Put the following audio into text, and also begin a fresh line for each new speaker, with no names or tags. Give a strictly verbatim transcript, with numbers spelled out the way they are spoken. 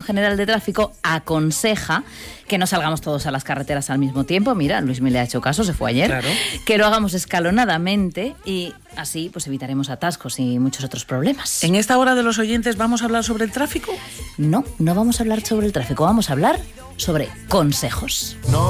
General de Tráfico aconseja que no salgamos todos a las carreteras al mismo tiempo. Mira, Luis me le ha hecho caso, se fue ayer.
Claro.
Que lo hagamos escalonadamente y así pues evitaremos atascos y muchos otros problemas.
¿En esta hora de los oyentes vamos a hablar sobre el tráfico?
No, no vamos a hablar sobre el tráfico, vamos a hablar sobre consejos. No.